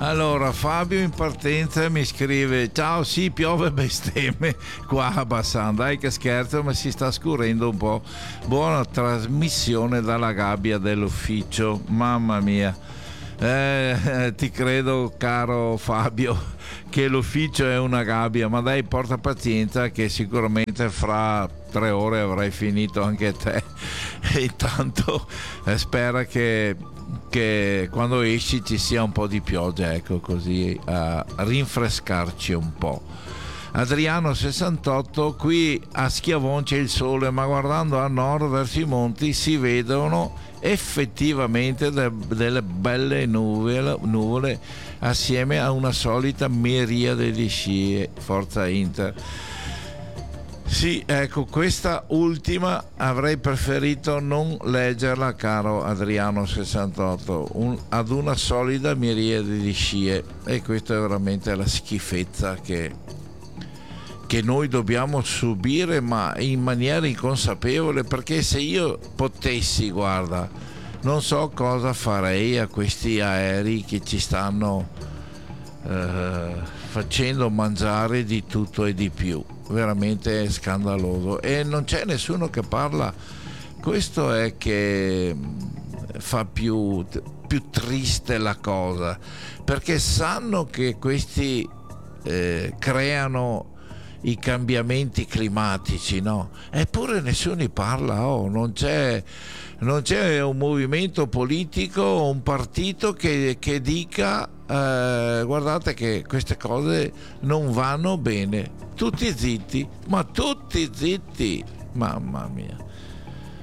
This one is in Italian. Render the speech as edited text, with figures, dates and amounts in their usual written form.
Allora, Fabio in partenza mi scrive: ciao, sì, piove bestemmie qua a Bassan. Dai che scherzo, ma si sta scurendo un po'. Buona trasmissione dalla gabbia dell'ufficio, mamma mia. Ti credo, caro Fabio, che l'ufficio è una gabbia, ma dai, porta pazienza che sicuramente fra 3 ore avrai finito anche te. E intanto spera che quando esci ci sia un po' di pioggia, ecco, così a rinfrescarci un po'. Adriano 68, qui a Schiavon c'è il sole, ma guardando a nord verso i monti si vedono effettivamente delle belle nuvole assieme a una solita miriade di scie. Forza Inter. Sì, ecco, questa ultima avrei preferito non leggerla, caro Adriano 68, ad una solida miriade di scie, e questa è veramente la schifezza che noi dobbiamo subire, ma in maniera inconsapevole, perché se io potessi, guarda, non so cosa farei a questi aerei che ci stanno facendo mangiare di tutto e di più. Veramente è scandaloso e non c'è nessuno che parla. Questo è che fa più triste la cosa, perché sanno che questi creano i cambiamenti climatici, no? Eppure nessuno ne parla. Non c'è un movimento politico o un partito che dica guardate che queste cose non vanno bene. Tutti zitti, ma tutti zitti, mamma mia.